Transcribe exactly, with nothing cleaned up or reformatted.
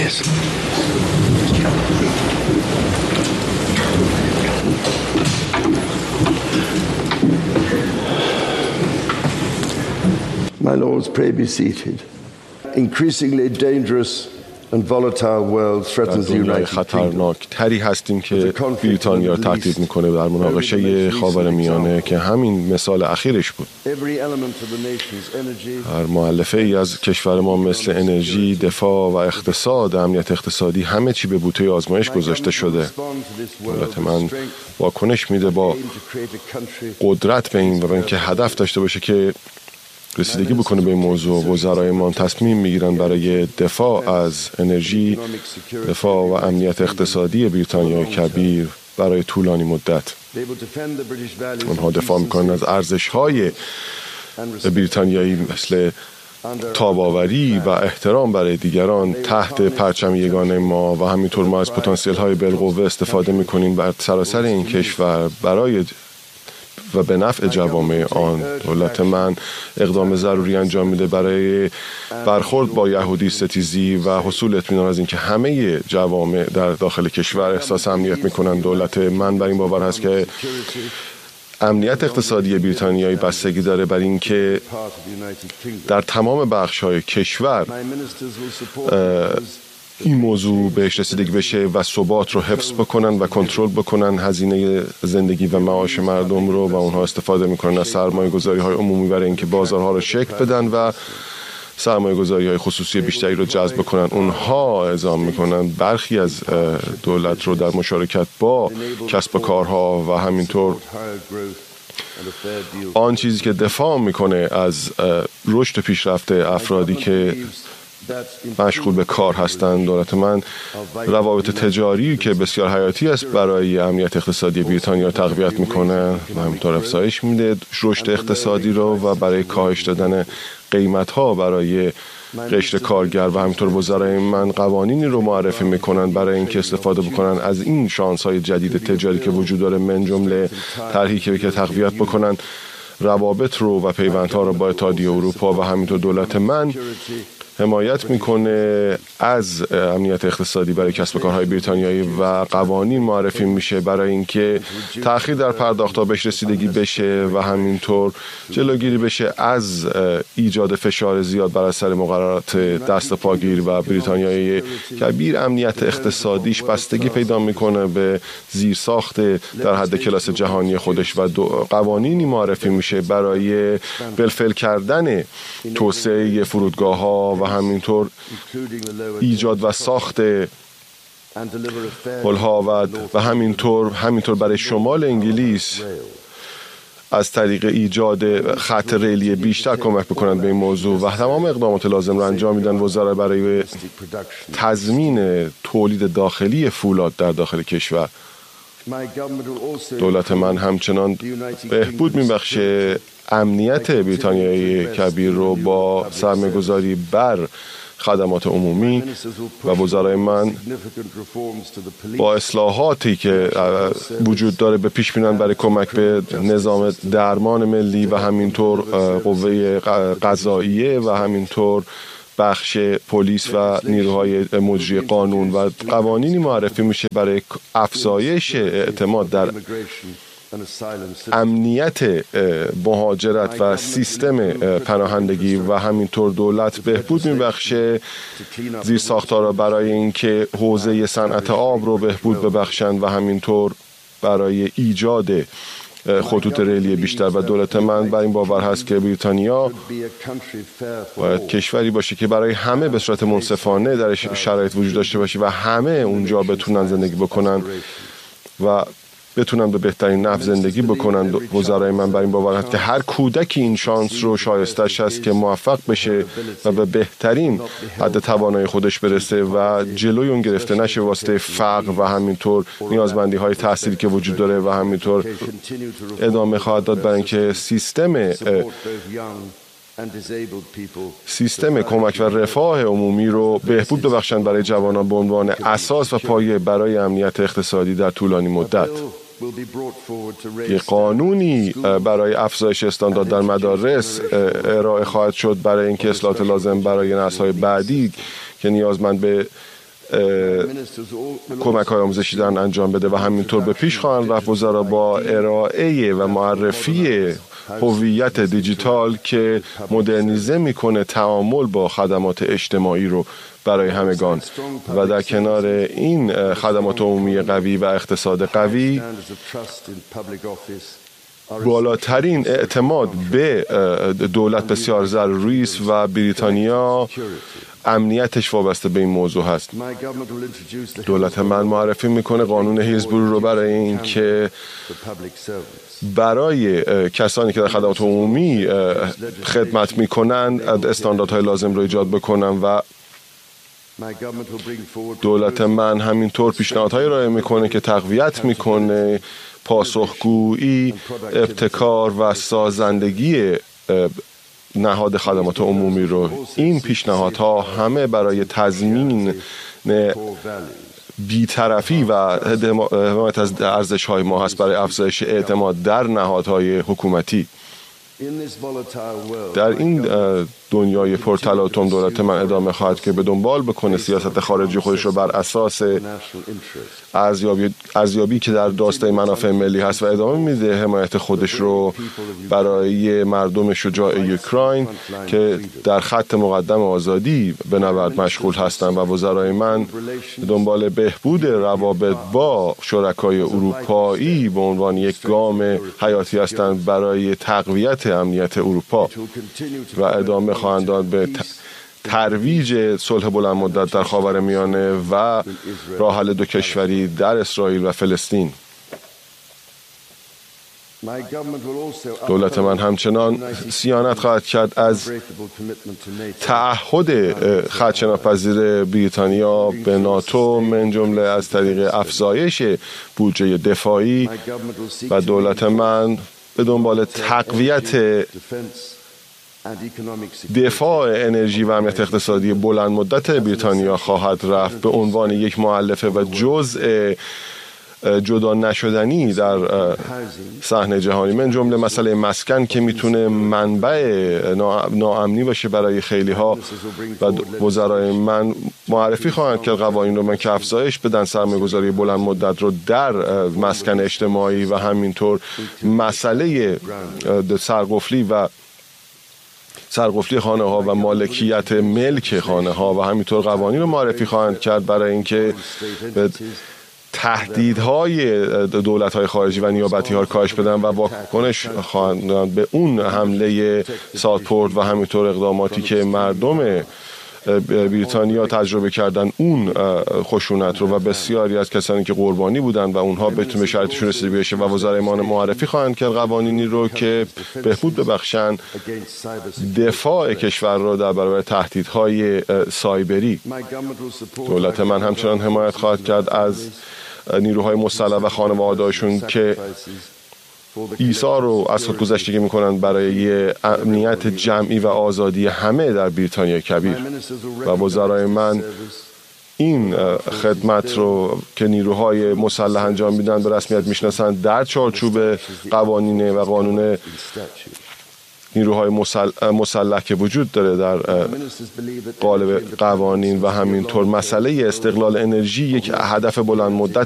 Yes. My lords, pray be seated. Increasingly dangerous and volatile world threatens the United Kingdom. خطرناک تری هستیم که بریتانیا رو تهدید میکنه در مناقشه خاورمیانه که همین مثال اخیرش بود. هر مؤلفه ای از کشور ما مثل انرژی، دفاع و اقتصاد، امنیت اقتصادی، همه چی به بوته آزمایش گذاشته شده. دولت من واکنش میده با قدرت به این و به اینکه هدف داشته باشه که رسیدگی بکنه به این موضوع. وزرایمان تصمیم میگیرن برای دفاع از انرژی، دفاع و امنیت اقتصادی بریتانیای کبیر برای طولانی مدت. اونها دفاع میکنن از ارزش‌های بریتانیایی مثل تاباوری و احترام برای دیگران تحت پرچم یگانه ما و همینطور ما از پتانسیل‌های بالقوه استفاده میکنیم بر سراسر این کشور برای و به نفع جوامع آن. دولت من اقدام ضروری انجام میده برای برخورد با یهودی ستیزی و حصول اطمینان از اینکه همه جوامع در داخل کشور احساس امنیت میکنن. دولت من بر این باور هست که امنیت اقتصادی بریتانیایی بستگی داره بر اینکه در تمام بخش‌های کشور این موضوع بهش رسیدگی بشه و ثبات رو حفظ بکنن و کنترل بکنن هزینه زندگی و معاش مردم رو و اونها استفاده میکنن از سرمایه گذاری های عمومی برای اینکه بازارها رو شکل بدن و سرمایه گذاری های خصوصی بیشتری رو جذب بکنن. اونها اعزام میکنن برخی از دولت رو در مشارکت با کسب و کارها و همینطور آن چیزی که دفاع میکنه از رشد و پیشرفت افرادی که مشغول به کار هستند. دولت من روابط تجاری که بسیار حیاتی است برای امنیت اقتصادی بریتانیا تقویت میکنه و همینطور افزایش میده رشد اقتصادی رو و برای کاهش دادن قیمت ها برای قشر کارگر و همینطور وزرای من قوانینی رو معرفی میکنن برای اینکه استفاده بکنن از این شانس های جدید تجاری که وجود داره، من جمله طرحی که تقویت بکنن روابط رو و پیوندها رو با اتحادیه اروپا و همینطور دولت من حمایت میکنه از امنیت اقتصادی برای کسب و کارهای بریتانیایی و قوانین معرفی میشه برای اینکه تأخیر در پرداخت‌ها بهش رسیدگی بشه و همینطور جلوگیری بشه از ایجاد فشار زیاد بر اثر مقررات دست پاگیر و بریتانیای کبیر. امنیت اقتصادیش بستگی پیدا میکنه به زیرساخت در حد کلاس جهانی خودش و قوانینی معرفی میشه برای بالفعل کردن توسعه فرودگاه‌ها و همینطور ایجاد و ساخت پل‌ها و و همینطور همینطور برای شمال انگلیس از طریق ایجاد خط ریلی بیشتر کمک بکنند به این موضوع و تمام اقدامات لازم را انجام میدن وزرا برای تضمین تولید داخلی فولاد در داخل کشور. دولت من همچنان بهبود میبخشه امنیت بریتانیای کبیر رو با سرمایه‌گذاری بر خدمات عمومی و وزرای من با اصلاحاتی که وجود داره به پیش میرن برای کمک به نظام درمان ملی و همینطور قوه قضاییه و همینطور بخش پلیس و نیروهای مجری قانون و قوانینی معرفی میشه برای افزایش اعتماد در امنیت مهاجرت و سیستم پناهندگی و همینطور دولت بهبود میبخشه زیر ساختارا برای اینکه حوزه صنعت آب رو بهبود ببخشند و همینطور برای ایجاد خطوط ریلی بیشتر و دولت من بر این باور هست که بریتانیا باید کشوری باشه که برای همه به صورت منصفانه در شرایط وجود داشته باشه و همه اونجا بتونن زندگی بکنن و بتونن به بهترین نحو زندگی بکنن. وزرای من بر این باور هست که هر کودکی این شانس رو شایستش هست که موفق بشه و به بهترین حد توانایی خودش برسه و جلوی اون گرفته نشه واسطه فقر و همینطور نیازمندی های تحصیلی که وجود داره و همینطور ادامه خواهد داد برای اینکه سیستم سیستم کمک و رفاه عمومی رو بهبود ببخشند برای جوانان به عنوان اساس و پایه برای امنیت اقتصادی در طولانی مدت. یک قانونی برای افزایش استاندارد در مدارس ارائه خواهد شد برای اینکه اصلاحات لازم برای نسل‌های بعدی که نیازمند به کمک های آموزشی دارن انجام بده و همینطور به پیش خواهند رفت وزرا با ارائه و معرفی هویت دیجیتال که مدرنیزه میکنه تعامل با خدمات اجتماعی رو برای همگان و در کنار این خدمات عمومی قوی و اقتصاد قوی بالاترین اعتماد به دولت بسیار ضروری است و بریتانیا امنیتش وابسته به این موضوع هست. دولت من معرفی میکنه قانون هیلزبورو رو برای این که برای کسانی که در خدمات عمومی خدمت میکنند استانداردهای لازم رو ایجاد بکنن و دولت من همینطور پیشنهادهایی ارائه میکنه که تقویت میکنه پاسخگویی، ابتکار و سازندگی نهاد خدمات عمومی رو. این پیشنهادها همه برای تضمین بی‌طرفی و حمایت از ارزش‌های ما هست برای افزایش اعتماد در نهادهای حکومتی. در این دنیای پرتلاطم دولت من ادامه خواهد که به دنبال بکنه سیاست خارجی خودش رو بر اساس ارزیابی ارزیابی که در داستای منافع ملی هست و ادامه میده حمایت خودش رو برای مردم شجاع اوکراین که در خط مقدم آزادی به نبرد مشغول هستند و وزرای من به دنبال بهبود روابط با شرکای اروپایی به عنوان یک گام حیاتی هستند برای تقویت امنیت اروپا و ادامه خواهند داد به ترویج صلح بلند مدت در خاورمیانه و راه حل دو کشوری در اسرائیل و فلسطین. دولت من همچنان صیانت خواهد کرد از تعهد خدشه‌ناپذیر بریتانیا به ناتو من جمله از طریق افزایش بودجه دفاعی و دولت من به دنبال تقویت دفاع انرژی و امنیت اقتصادی بلند مدت بریتانیا خواهد رفت به عنوان یک مؤلفه و جزء جدا نشدنی در صحنه جهانی من جمله مسئله مسکن که میتونه منبع ناامنی باشه برای خیلی ها و وزرای من معرفی خواهند که قوانین رو من که افزایش بدن سرمایه‌گذاری بلند مدت رو در مسکن اجتماعی و همینطور مسئله سرقفلی و سرقفلی خانه ها و مالکیت ملک خانه ها و همینطور قوانین رو معرفی خواهند کرد برای اینکه به تهدیدهای دولت‌های خارجی و نیابتی‌ها کاهش بدن و واکنش خواهند به اون حمله ساوتپورت و همینطور اقداماتی که مردم بریتانیا تجربه کردن اون خشونت رو و بسیاری از کسانی که قربانی بودن و اونها بتونه به شرطشون رسیده بشه و وزرای ما معرفی خواهند کرد قوانینی رو که بهبود ببخشن دفاع کشور رو در برابر تهدیدهای سایبری. دولت من همچنان حمایت خواهد کرد از نیروهای مسلح و خانواده‌هاشون که ایثار رو از خودگذشتگی میکنند برای امنیت جمعی و آزادی همه در بریتانیا کبیر و وزرای من این خدمت رو که نیروهای مسلح انجام میدن به رسمیت میشناسند در چارچوب قوانین و قانون نیروهای مسلح که وجود داره در قالب قوانین و همینطور مسئله استقلال انرژی یک هدف بلند مدت